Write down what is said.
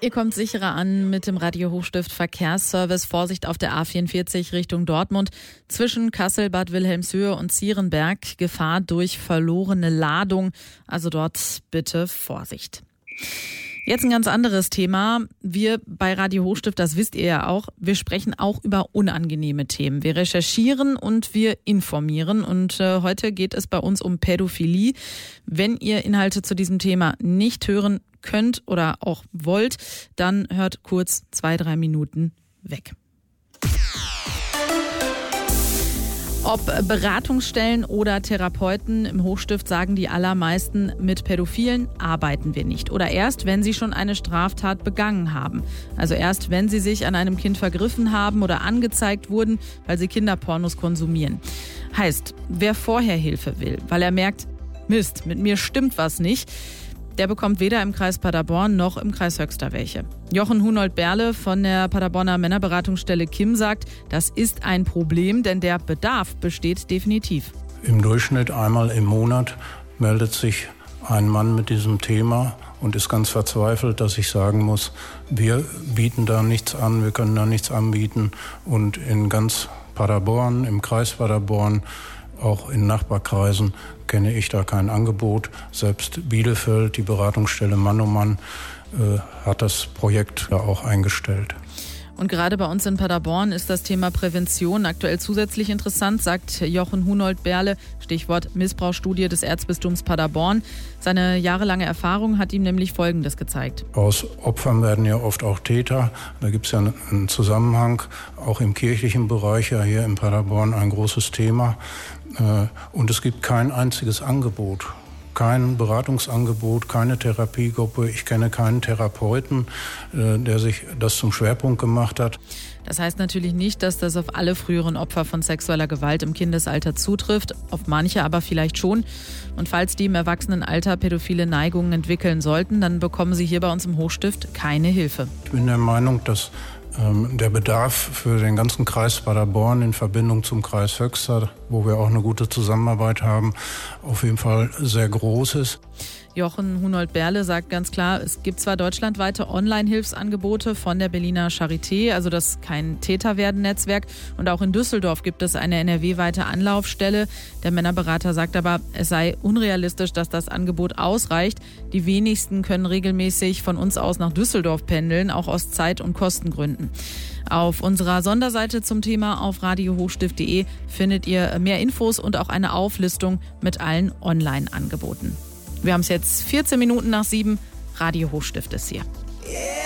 Ihr kommt sicherer an mit dem Radio Hochstift Verkehrsservice. Vorsicht auf der A44 Richtung Dortmund. Zwischen Kassel, Bad Wilhelmshöhe und Zierenberg Gefahr durch verlorene Ladung. Also dort bitte Vorsicht. Jetzt ein ganz anderes Thema. Wir bei Radio Hochstift, das wisst ihr ja auch, wir sprechen auch über unangenehme Themen. Wir recherchieren und wir informieren. Und heute geht es bei uns um Pädophilie. Wenn ihr Inhalte zu diesem Thema nicht hören könnt oder auch wollt, dann hört kurz 2-3 Minuten weg. Ob Beratungsstellen oder Therapeuten im Hochstift sagen die allermeisten, mit Pädophilen arbeiten wir nicht. Oder erst, wenn sie schon eine Straftat begangen haben. Also erst, wenn sie sich an einem Kind vergriffen haben oder angezeigt wurden, weil sie Kinderpornos konsumieren. Heißt, wer vorher Hilfe will, weil er merkt, Mist, mit mir stimmt was nicht, der bekommt weder im Kreis Paderborn noch im Kreis Höxter welche. Jochen Hunold-Berle von der Paderborner Männerberatungsstelle KIM sagt, das ist ein Problem, denn der Bedarf besteht definitiv. Im Durchschnitt einmal im Monat meldet sich ein Mann mit diesem Thema und ist ganz verzweifelt, dass ich sagen muss, wir bieten da nichts an, wir können da nichts anbieten. Und in ganz Paderborn, im Kreis Paderborn, auch in Nachbarkreisen kenne ich da kein Angebot. Selbst Bielefeld, die Beratungsstelle Mann um Mann, hat das Projekt da auch eingestellt. Und gerade bei uns in Paderborn ist das Thema Prävention aktuell zusätzlich interessant, sagt Jochen Hunold-Berle, Stichwort Missbrauchsstudie des Erzbistums Paderborn. Seine jahrelange Erfahrung hat ihm nämlich Folgendes gezeigt. Aus Opfern werden ja oft auch Täter. Da gibt es ja einen Zusammenhang, auch im kirchlichen Bereich, ja hier in Paderborn ein großes Thema. Und es gibt kein einziges Angebot. Kein Beratungsangebot, keine Therapiegruppe. Ich kenne keinen Therapeuten, der sich das zum Schwerpunkt gemacht hat. Das heißt natürlich nicht, dass das auf alle früheren Opfer von sexueller Gewalt im Kindesalter zutrifft, auf manche aber vielleicht schon. Und falls die im Erwachsenenalter pädophile Neigungen entwickeln sollten, dann bekommen sie hier bei uns im Hochstift keine Hilfe. Ich bin der Meinung, dass der Bedarf für den ganzen Kreis Paderborn in Verbindung zum Kreis Höxter, wo wir auch eine gute Zusammenarbeit haben, auf jeden Fall sehr groß ist. Jochen Hunold-Berle sagt ganz klar, es gibt zwar deutschlandweite Online-Hilfsangebote von der Berliner Charité, also das kein Täterwerden-Netzwerk, und auch in Düsseldorf gibt es eine NRW-weite Anlaufstelle. Der Männerberater sagt aber, es sei unrealistisch, dass das Angebot ausreicht. Die wenigsten können regelmäßig von uns aus nach Düsseldorf pendeln, auch aus Zeit- und Kostengründen. Auf unserer Sonderseite zum Thema auf radiohochstift.de findet ihr mehr Infos und auch eine Auflistung mit allen Online-Angeboten. Wir haben es jetzt 14 Minuten nach 7. Radio Hochstift ist hier.